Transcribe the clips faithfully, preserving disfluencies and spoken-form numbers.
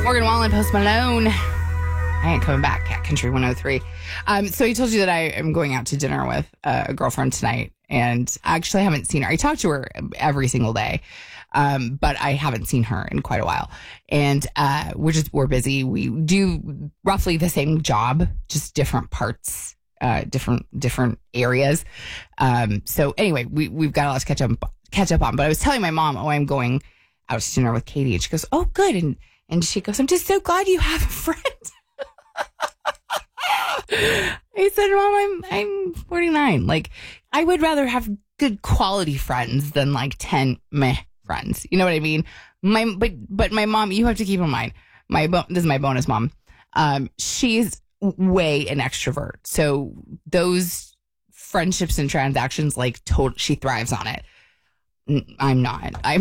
Morgan Wallen, Post Malone. I ain't coming back, Cat Country one oh three. Um, so I told you that I am going out to dinner with uh, a girlfriend tonight, and I actually haven't seen her. I talk to her every single day, um, but I haven't seen her in quite a while. And uh, we're just, we're busy. We do roughly the same job, just different parts, uh, different different areas. Um, so anyway, we, we've got a lot to catch up, catch up on. But I was telling my mom, oh, I'm going out to dinner with Katie. And she goes, oh, good. And, and she goes, I'm just so glad you have a friend. I said, Mom, I'm I'm forty-nine. Like, I would rather have good quality friends than like ten meh friends. You know what I mean? My but but my mom, you have to keep in mind, my bo- this is my bonus mom. Um, she's way an extrovert, so those friendships and transactions, like, total, she thrives on it. I'm not. I'm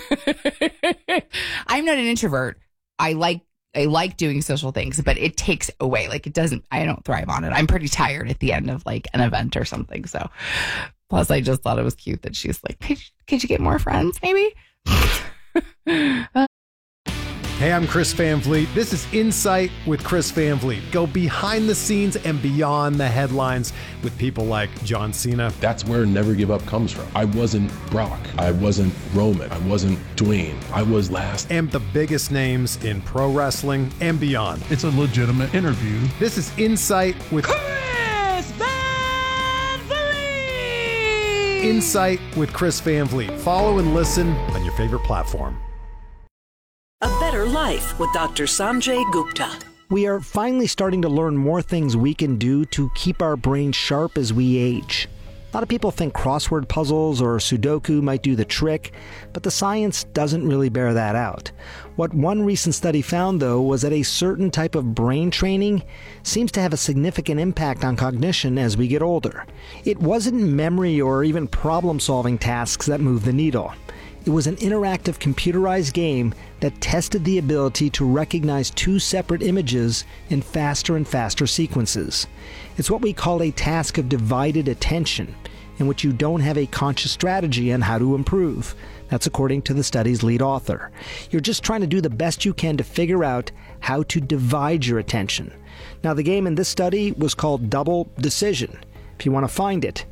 I'm not an introvert. I like. I like doing social things, but it takes away. Like, it doesn't, I don't thrive on it. I'm pretty tired at the end of like an event or something. So, plus I just thought it was cute that she's like, could, could you get more friends maybe? uh, Hey, I'm Chris Van Vliet. This is Insight with Chris Van Vliet. Go behind the scenes and beyond the headlines with people like John Cena. That's where Never Give Up comes from. I wasn't Brock. I wasn't Roman. I wasn't Dwayne. I was last. And the biggest names in pro wrestling and beyond. It's a legitimate interview. This is Insight with Chris Van Vliet. Insight with Chris Van Vliet. Follow and listen on your favorite platform. A Better Life with Doctor Sanjay Gupta. We are finally starting to learn more things we can do to keep our brains sharp as we age. A lot of people think crossword puzzles or Sudoku might do the trick, but the science doesn't really bear that out. What one recent study found, though, was that a certain type of brain training seems to have a significant impact on cognition as we get older. It wasn't memory or even problem-solving tasks that moved the needle. It was an interactive computerized game that tested the ability to recognize two separate images in faster and faster sequences. It's what we call a task of divided attention, in which you don't have a conscious strategy on how to improve. That's according to the study's lead author. You're just trying to do the best you can to figure out how to divide your attention. Now, the game in this study was called Double Decision. If you want to find it,